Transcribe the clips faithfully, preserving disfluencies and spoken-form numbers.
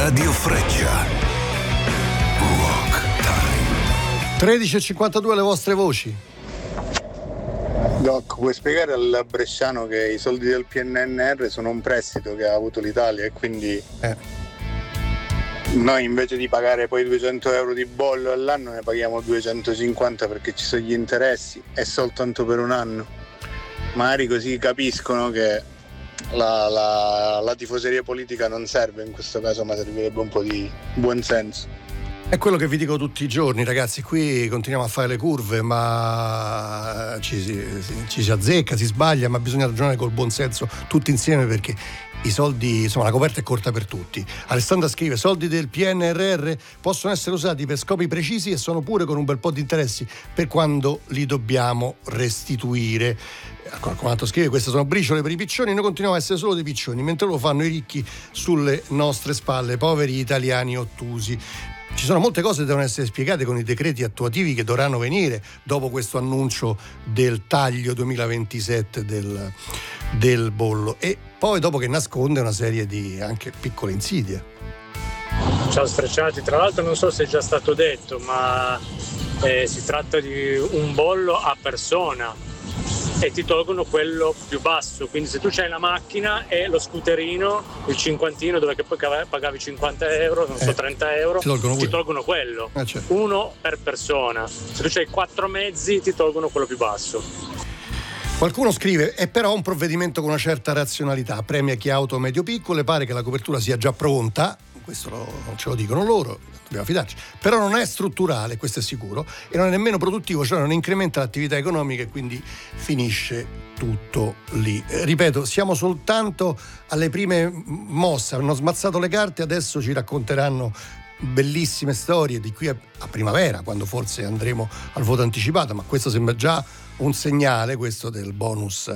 Radio Freccia. Rock Time. tredici e cinquantadue le vostre voci. Doc, puoi spiegare al bresciano che i soldi del P N R R sono un prestito che ha avuto l'Italia e quindi Eh. noi invece di pagare poi duecento euro di bollo all'anno ne paghiamo duecentocinquanta perché ci sono gli interessi e soltanto per un anno. Magari così capiscono che la, la, la tifoseria politica non serve in questo caso, ma servirebbe un po' di buonsenso. È quello che vi dico tutti i giorni, ragazzi. Qui continuiamo a fare le curve, ma ci si, ci si azzecca, si sbaglia, ma bisogna ragionare col buon senso tutti insieme, perché i soldi, insomma, la coperta è corta per tutti. Alessandra scrive: soldi del P N R R possono essere usati per scopi precisi e sono pure con un bel po' di interessi per quando li dobbiamo restituire. Qualcun altro scrive: queste sono briciole per i piccioni, noi continuiamo a essere solo dei piccioni, mentre loro fanno i ricchi sulle nostre spalle, poveri italiani ottusi. Ci sono molte cose che devono essere spiegate con i decreti attuativi che dovranno venire dopo questo annuncio del taglio duemilaventisette del, del bollo, e poi dopo che nasconde una serie di anche piccole insidie. Ciao Sfrecciati, tra l'altro non so se è già stato detto, ma eh, si tratta di un bollo a persona e ti tolgono quello più basso, quindi se tu c'hai la macchina e lo scooterino, il cinquantino dove che poi pagavi cinquanta euro, non so, eh, trenta euro, ti tolgono, ti tolgono quello, eh, certo. Uno per persona. Se tu c'hai quattro mezzi ti tolgono quello più basso. Qualcuno scrive: è però un provvedimento con una certa razionalità, premia chi ha auto medio-piccole, pare che la copertura sia già pronta, questo lo, non ce lo dicono loro, dobbiamo fidarci, però non è strutturale, questo è sicuro, e non è nemmeno produttivo, cioè non incrementa l'attività economica e quindi finisce tutto lì. Eh, ripeto, siamo soltanto alle prime mosse, hanno smazzato le carte, adesso ci racconteranno bellissime storie di qui a, a primavera, quando forse andremo al voto anticipato, ma questo sembra già un segnale, questo del bonus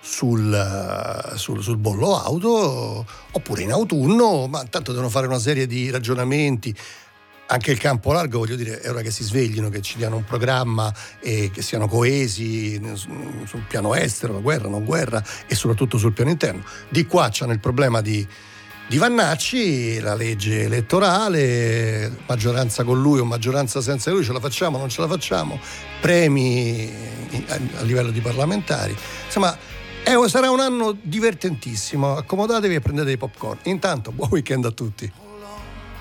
sul, sul, sul bollo auto, oppure in autunno, ma tanto devono fare una serie di ragionamenti. Anche il campo largo, voglio dire, è ora che si sveglino, che ci diano un programma e che siano coesi sul piano estero, guerra, non guerra, e soprattutto sul piano interno. Di qua c'hanno il problema di Di Vannacci, la legge elettorale, maggioranza con lui o maggioranza senza lui, ce la facciamo, non ce la facciamo, premi a livello di parlamentari. Insomma, è, sarà un anno divertentissimo, accomodatevi e prendete dei popcorn. Intanto, buon weekend a tutti.